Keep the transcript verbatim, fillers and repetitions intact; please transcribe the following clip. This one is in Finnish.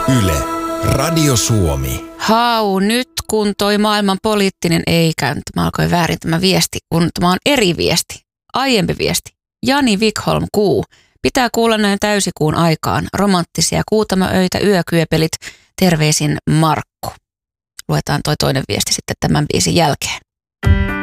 Yle, Radio Suomi. Hau, nyt kun toi maailman poliittinen ei käynyt, mä alkoin väärin tämä viesti, kun tämä on eri viesti, aiempi viesti. Jani Wikholm Kuu. Pitää kuulla näin täysikuun aikaan. Romanttisia kuutamaöitä, yökyöpelit. Terveisin Markku. Luetaan toi toinen viesti sitten tämän biisin jälkeen.